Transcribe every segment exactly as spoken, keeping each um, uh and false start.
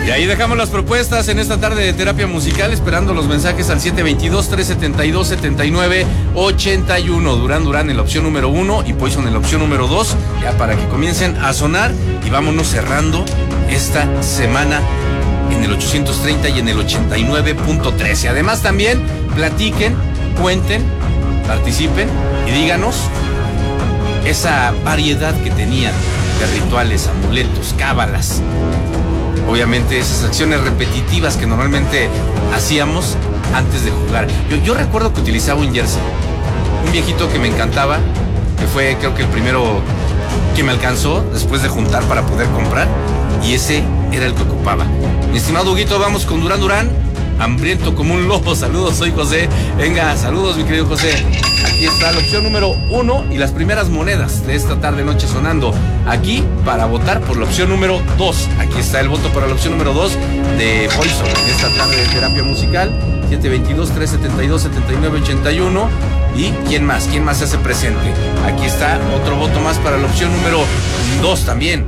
Y ahí dejamos las propuestas en esta tarde de terapia musical, esperando los mensajes al siete veintidós, trescientos setenta y dos, setenta y nueve ochenta y uno. Durán Durán en la opción número uno y Poison en la opción número dos, ya para que comiencen a sonar y vámonos cerrando esta semana en el ochocientos treinta y en el ochenta y nueve punto trece. Además también platiquen, cuenten, participen y díganos esa variedad que tenían de rituales, amuletos, cábalas. Obviamente esas acciones repetitivas que normalmente hacíamos antes de jugar. Yo, yo recuerdo que utilizaba un jersey, un viejito que me encantaba, que fue creo que el primero que me alcanzó después de juntar para poder comprar, y ese era el que ocupaba. Mi estimado Huguito, vamos con Durán Durán, hambriento como un lobo. Saludos, soy José. Venga, saludos mi querido José. Aquí está la opción número uno y las primeras monedas de esta tarde noche sonando aquí para votar por la opción número dos. Aquí está el voto para la opción número dos de Poison en esta tarde de terapia musical. siete veintidós, trescientos setenta y dos, setenta y nueve ochenta y uno. ¿Y quién más? ¿Quién más se hace presente? Aquí está otro voto más para la opción número dos también.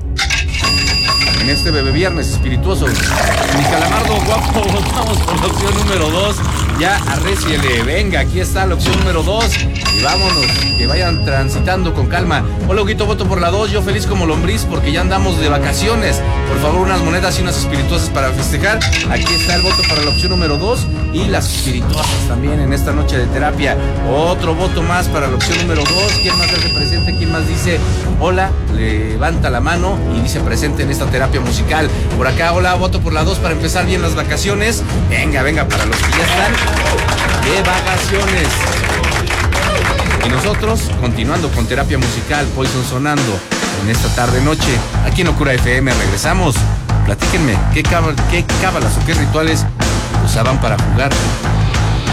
En este bebé viernes espirituoso, mi calamardo guapo, votamos por la opción número dos. Ya arréciele, venga, aquí está la opción número dos. Y vámonos, que vayan transitando con calma. Hola, Huguito, voto por la dos. Yo feliz como lombriz porque ya andamos de vacaciones. Por favor, unas monedas y unas espirituosas para festejar. Aquí está el voto para la opción número dos. Y las espirituosas también en esta noche de terapia. Otro voto más para la opción número dos. ¿Quién más hace presente? ¿Quién más dice hola? Levanta la mano y dice presente en esta terapia musical. Por acá, hola, voto por la dos para empezar bien las vacaciones. Venga, venga, para los que ya están de vacaciones. Y nosotros, continuando con terapia musical, Poison sonando en esta tarde noche, aquí en Locura F M, regresamos. Platíquenme, ¿qué cábalas, qué cábalas o qué rituales usaban para jugar